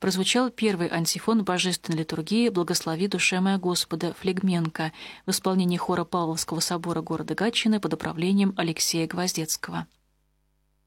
прозвучал первый антифон божественной литургии «Благослови душе моя Господа» флегменко в исполнении хора Павловского собора города Гатчины под управлением Алексея Гвоздецкого.